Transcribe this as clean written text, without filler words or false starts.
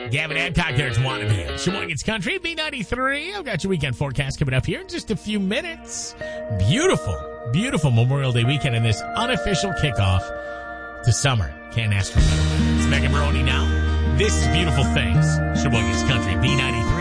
Gavin Adcock there. It's Wannabe. Sheboygan's Country, B93. I've got your weekend forecast coming up here in just a few minutes. Beautiful, beautiful Memorial Day weekend and this unofficial kickoff to summer. Can't ask for better. It's Megan Maroney now. This is Beautiful Things. Sheboygan's Country, B93.